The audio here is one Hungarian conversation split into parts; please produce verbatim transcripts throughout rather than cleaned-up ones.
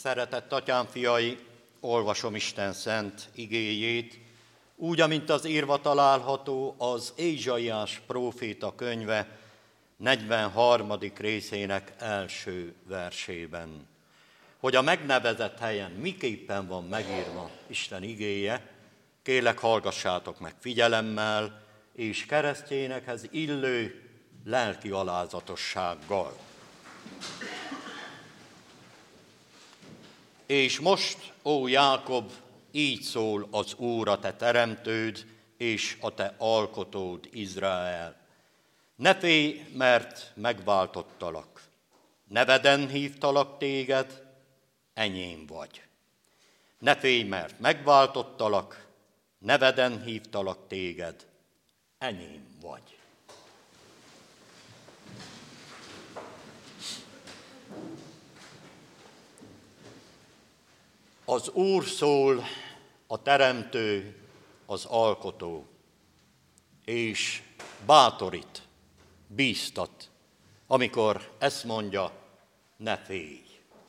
Szeretett atyám fiai, olvasom Isten szent igéjét, úgy, amint az írva található az Ézsaiás próféta könyve negyvenharmadik részének első versében. Hogy a megnevezett helyen miképpen van megírva Isten igéje, kérlek hallgassátok meg figyelemmel, és keresztjénekhez illő lelki alázatossággal. És most, ó Jákob, így szól az Úr, a te teremtőd, és a te alkotód, Izrael. Ne félj, mert megváltottalak. Neveden hívtalak téged, enyém vagy. Ne félj, mert megváltottalak, neveden hívtalak téged, enyém vagy. Az Úr szól, a teremtő, az alkotó, és bátorít, bíztat, amikor ezt mondja, ne félj.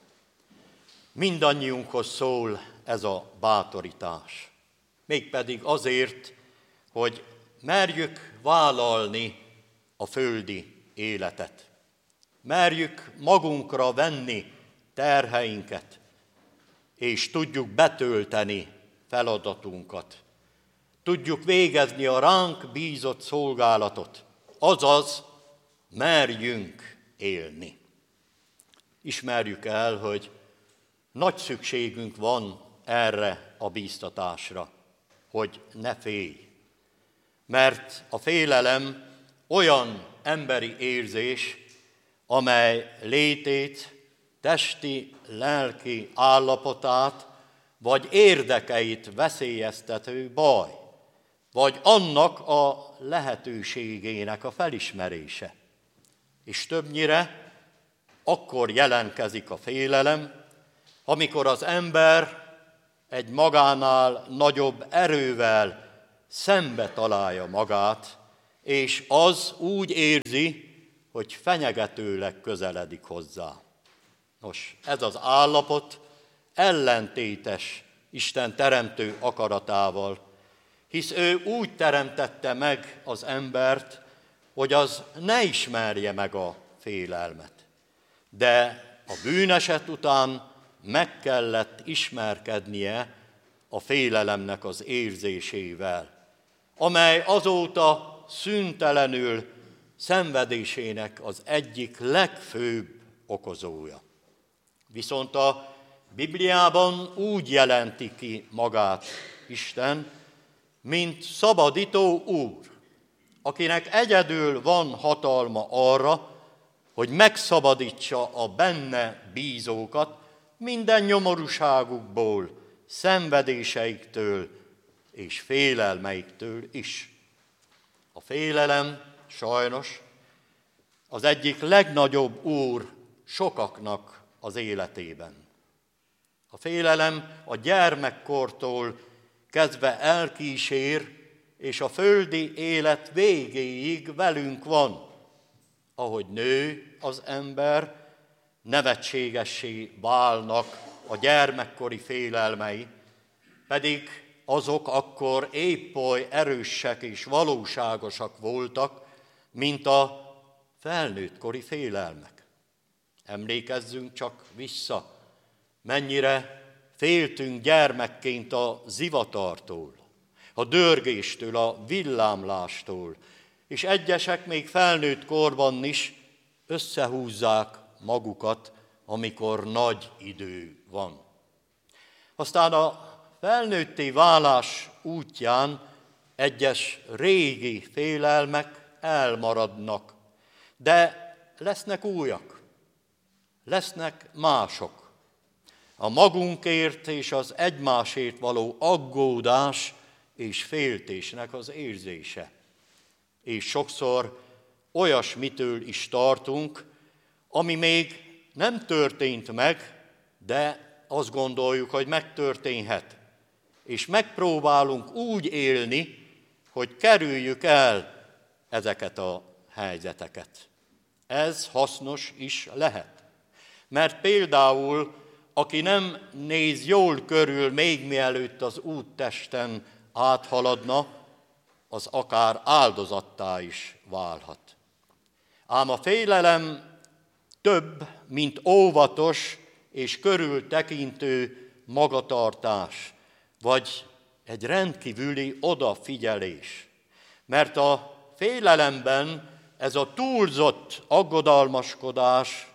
Mindannyiunkhoz szól ez a bátorítás, mégpedig azért, hogy merjük vállalni a földi életet. Merjük magunkra venni terheinket, és tudjuk betölteni feladatunkat. Tudjuk végezni a ránk bízott szolgálatot, azaz merjünk élni. Ismerjük el, hogy nagy szükségünk van erre a bíztatásra, hogy ne félj. Mert a félelem olyan emberi érzés, amely létét, testi, lelki állapotát, vagy érdekeit veszélyeztető baj, vagy annak a lehetőségének a felismerése. És többnyire akkor jelentkezik a félelem, amikor az ember egy magánál nagyobb erővel szembe találja magát, és az úgy érzi, hogy fenyegetőleg közeledik hozzá. Nos, ez az állapot ellentétes Isten teremtő akaratával, hisz ő úgy teremtette meg az embert, hogy az ne ismerje meg a félelmet. De a bűneset után meg kellett ismerkednie a félelemnek az érzésével, amely azóta szüntelenül szenvedésének az egyik legfőbb okozója. Viszont a Bibliában úgy jelenti ki magát Isten, mint szabadító Úr, akinek egyedül van hatalma arra, hogy megszabadítsa a benne bízókat minden nyomorúságukból, szenvedéseiktől és félelmeiktől is. A félelem sajnos az egyik legnagyobb úr sokaknak az életében. A félelem a gyermekkortól kezdve elkísér, és a földi élet végéig velünk van. Ahogy nő az ember, nevetségessé válnak a gyermekkori félelmei, pedig azok akkor épp oly erősek és valóságosak voltak, mint a felnőttkori félelmek. Emlékezzünk csak vissza, mennyire féltünk gyermekként a zivatartól, a dörgéstől, a villámlástól, és egyesek még felnőtt korban is összehúzzák magukat, amikor nagy idő van. Aztán a felnőtté válás útján egyes régi félelmek elmaradnak, de lesznek újak, lesznek mások. A magunkért és az egymásért való aggódás és féltésnek az érzése. És sokszor olyasmitől is tartunk, ami még nem történt meg, de azt gondoljuk, hogy megtörténhet. És megpróbálunk úgy élni, hogy kerüljük el ezeket a helyzeteket. Ez hasznos is lehet. Mert például aki nem néz jól körül, még mielőtt az úttesten áthaladna, az akár áldozattá is válhat. Ám a félelem több, mint óvatos és körültekintő magatartás, vagy egy rendkívüli odafigyelés. Mert a félelemben ez a túlzott aggodalmaskodás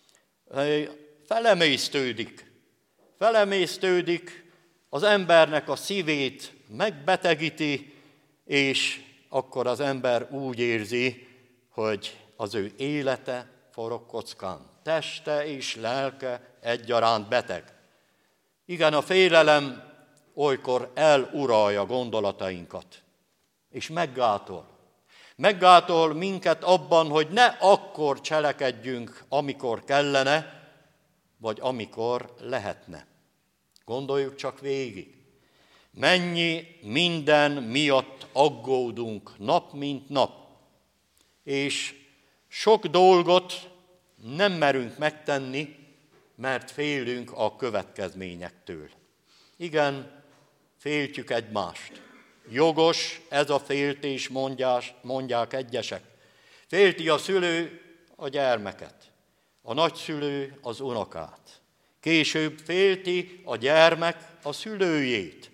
felemésztődik. Felemésztődik, az embernek a szívét megbetegíti, és akkor az ember úgy érzi, hogy az ő élete forog kockán. Teste és lelke egyaránt beteg. Igen, a félelem olykor eluralja gondolatainkat, és meggátol. Meggátol minket abban, hogy ne akkor cselekedjünk, amikor kellene, vagy amikor lehetne. Gondoljuk csak végig. Mennyi minden miatt aggódunk nap mint nap, és sok dolgot nem merünk megtenni, mert félünk a következményektől. Igen, féltjük egymást. Jogos ez a féltés, mondjás, mondják egyesek. Félti a szülő a gyermeket, a nagyszülő az unokát. Később félti a gyermek a szülőjét.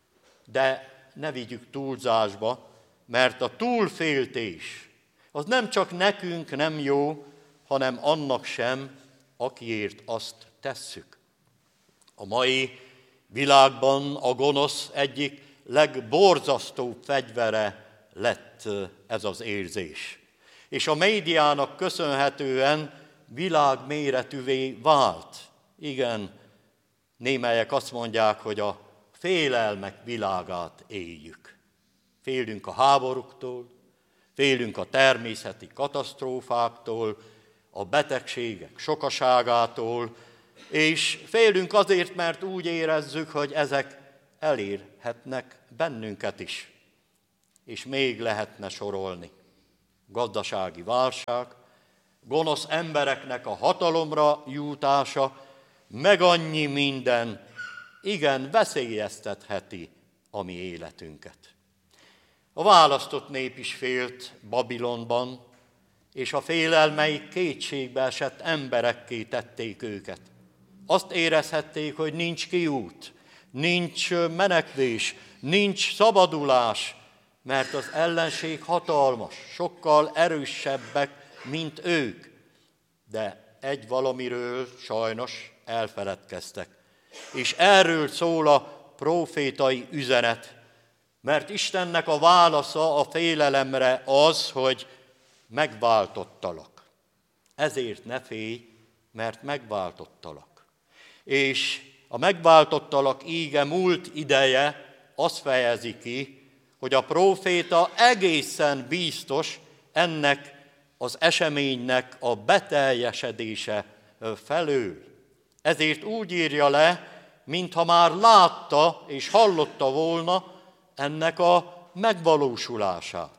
De ne vigyük túlzásba, mert a túlféltés az nem csak nekünk nem jó, hanem annak sem, akiért azt tesszük. A mai világban a gonosz egyik legborzasztóbb fegyvere lett ez az érzés. És a médiának köszönhetően világméretűvé vált. Igen, némelyek azt mondják, hogy a félelmek világát éljük. Félünk a háborúktól, félünk a természeti katasztrófáktól, a betegségek sokaságától, és félünk azért, mert úgy érezzük, hogy ezek elérhetnek bennünket is. És még lehetne sorolni. Gazdasági válság, gonosz embereknek a hatalomra jutása, meg annyi minden, igen, veszélyeztetheti a mi életünket. A választott nép is félt Babilonban, és a félelmeik kétségbe esett emberekké tették őket. Azt érezhették, hogy nincs kiút, nincs menekvés, nincs szabadulás, mert az ellenség hatalmas, sokkal erősebbek, mint ők. De egy valamiről sajnos elfeledkeztek. És erről szól a prófétai üzenet, mert Istennek a válasza a félelemre az, hogy megváltottalak. Ezért ne félj, mert megváltottalak. És a megváltottalak íge múlt ideje azt fejezi ki, hogy a próféta egészen biztos ennek az eseménynek a beteljesedése felől. Ezért úgy írja le, mintha már látta és hallotta volna ennek a megvalósulását.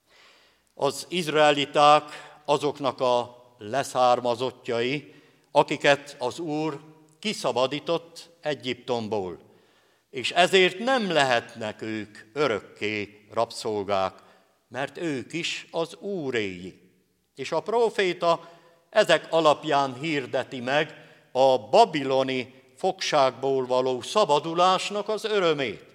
Az izraeliták azoknak a leszármazottjai, akiket az Úr kiszabadított Egyiptomból, és ezért nem lehetnek ők örökké rabszolgák, mert ők is az Úréi. És a próféta ezek alapján hirdeti meg a babiloni fogságból való szabadulásnak az örömét.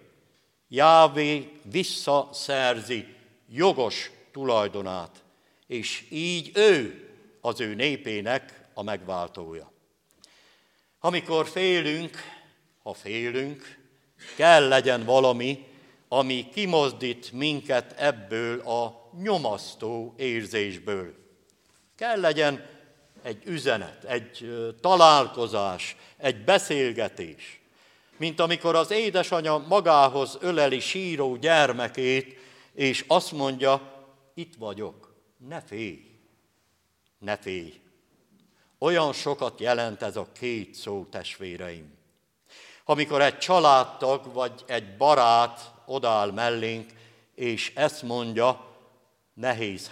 Jávé visszaszerzi jogos tulajdonát, és így ő az ő népének a megváltója. Amikor félünk, ha félünk, kell legyen valami, ami kimozdít minket ebből a nyomasztó érzésből. Kell legyen egy üzenet, egy találkozás, egy beszélgetés, mint amikor az édesanya magához öleli síró gyermekét, és azt mondja, itt vagyok, ne félj, ne félj. Olyan sokat jelent ez a két szó, testvéreim. Amikor egy családtag vagy egy barát odáll mellénk, és ezt mondja nehéz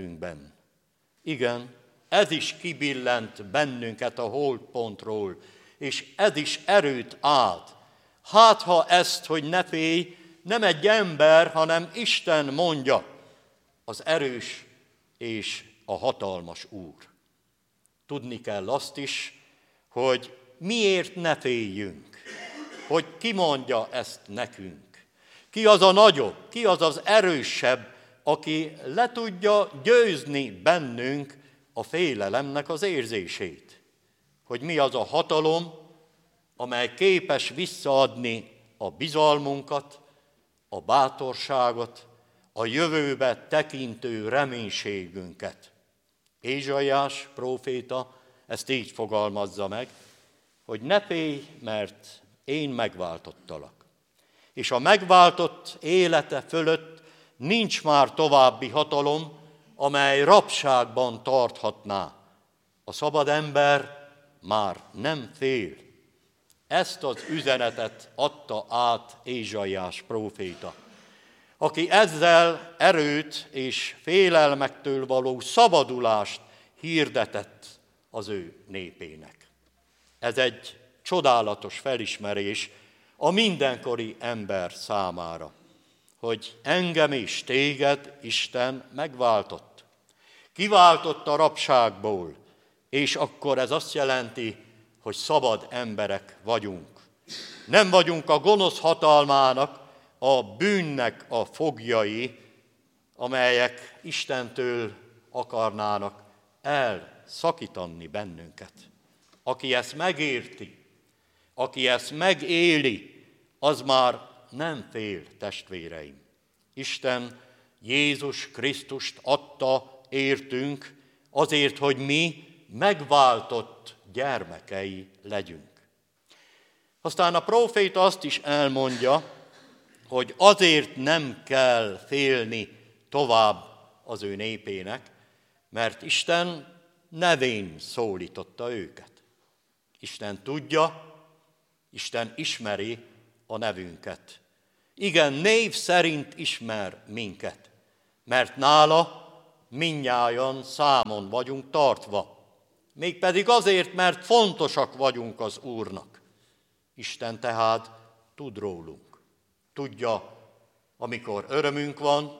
helyzetünkben. Igen, ez is kibillent bennünket a holtpontról, és ez is erőt ad. Hát ha ezt, hogy ne félj, nem egy ember, hanem Isten mondja, az erős és a hatalmas Úr. Tudni kell azt is, hogy miért ne féljünk, hogy ki mondja ezt nekünk. Ki az a nagyobb, ki az az erősebb, aki le tudja győzni bennünk a félelemnek az érzését. Hogy mi az a hatalom, amely képes visszaadni a bizalmunkat, a bátorságot, a jövőbe tekintő reménységünket. Ézsaiás próféta ezt így fogalmazza meg, hogy ne félj, mert én megváltottalak. És a megváltott élete fölött nincs már további hatalom, amely rabságban tarthatná. A szabad ember már nem fél. Ezt az üzenetet adta át Ézsaiás próféta, aki ezzel erőt és félelmektől való szabadulást hirdetett az ő népének. Ez egy csodálatos felismerés a mindenkori ember számára, hogy engem és téged Isten megváltott. Kiváltott a rabságból, és akkor ez azt jelenti, hogy szabad emberek vagyunk. Nem vagyunk a gonosz hatalmának, a bűnnek a foglyai, amelyek Istentől akarnának elszakítani bennünket. Aki ezt megérti, aki ezt megéli, az már nem fél, testvéreim. Isten Jézus Krisztust adta értünk azért, hogy mi megváltott gyermekei legyünk. Aztán a próféta azt is elmondja, hogy azért nem kell félni tovább az ő népének, mert Isten nevén szólította őket. Isten tudja, Isten ismeri a nevünket. Igen, név szerint ismer minket, mert nála mindnyájan számon vagyunk tartva. Mégpedig azért, mert fontosak vagyunk az Úrnak. Isten tehát tud rólunk. Tudja, amikor örömünk van,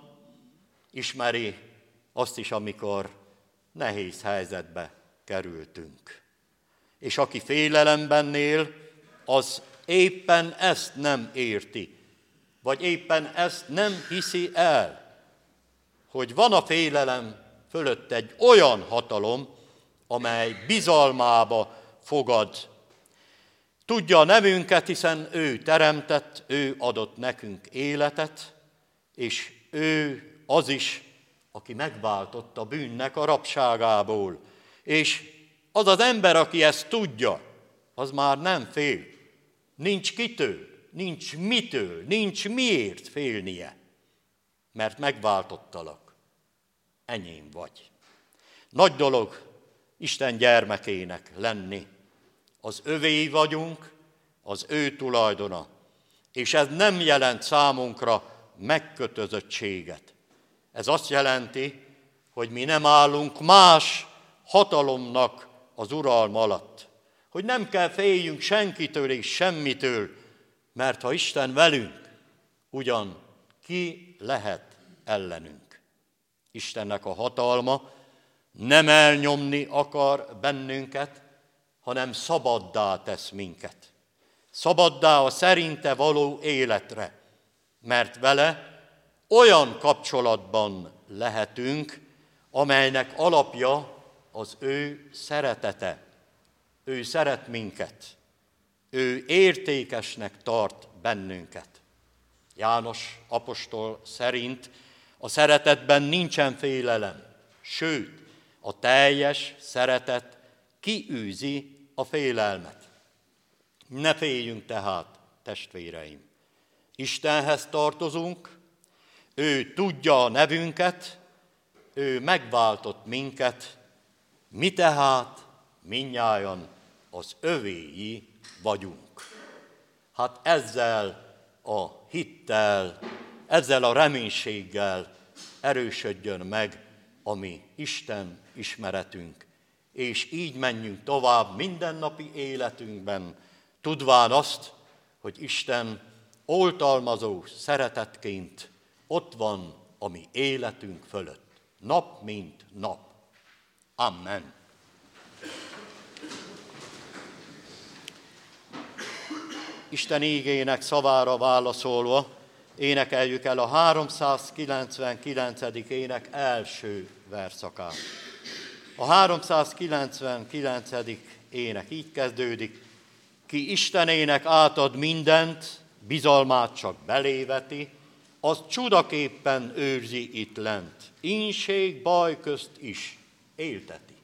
ismeri azt is, amikor nehéz helyzetbe kerültünk. És aki félelemben él, az éppen ezt nem érti, vagy éppen ezt nem hiszi el, hogy van a félelem fölött egy olyan hatalom, amely bizalmába fogad. Tudja a nevünket, hiszen ő teremtett, ő adott nekünk életet, és ő az is, aki megváltott a bűnnek a rabságából. És az az ember, aki ezt tudja, az már nem fél. Nincs kitől, nincs mitől, nincs miért félnie, mert megváltottalak, enyém vagy. Nagy dolog Isten gyermekének lenni. Az övéi vagyunk, az ő tulajdona, és ez nem jelent számunkra megkötözöttséget. Ez azt jelenti, hogy mi nem állunk más hatalomnak az uralma alatt, hogy nem kell féljünk senkitől és semmitől, mert ha Isten velünk, ugyan ki lehet ellenünk. Istennek a hatalma nem elnyomni akar bennünket, hanem szabaddá tesz minket. Szabaddá a szerinte való életre, mert vele olyan kapcsolatban lehetünk, amelynek alapja az ő szeretete. Ő szeret minket. Ő értékesnek tart bennünket. János apostol szerint a szeretetben nincsen félelem, sőt, a teljes szeretet kiűzi a félelmet. Ne féljünk tehát, testvéreim. Istenhez tartozunk, ő tudja a nevünket, ő megváltott minket, mi tehát mindnyájan az övéi vagyunk. Hát ezzel a hittel, ezzel a reménységgel erősödjön meg a mi Isten ismeretünk, és így menjünk tovább mindennapi életünkben, tudván azt, hogy Isten oltalmazó szeretetként ott van a mi életünk fölött, nap mint nap. Amen. Isten ígének szavára válaszolva énekeljük el a háromszázkilencvenkilencedik ének első verszakát. A háromszázkilencvenkilencedik ének így kezdődik: ki Istenének átad mindent, bizalmát csak beléveti, az csudaképpen őrzi itt lent, ínség baj közt is élteti.